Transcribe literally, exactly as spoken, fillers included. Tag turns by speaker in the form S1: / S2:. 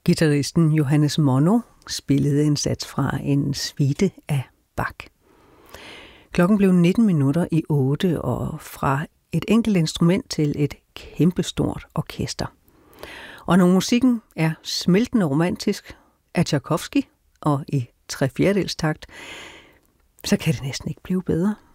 S1: Guitaristen Johannes Monno spillede en sats fra en suite af Bach. Klokken blev nitten minutter i otte, og fra et enkelt instrument til et kæmpestort orkester. Og når musikken er smeltende romantisk af Tchaikovsky og i tre fjerdedels takt, så kan det næsten ikke blive bedre.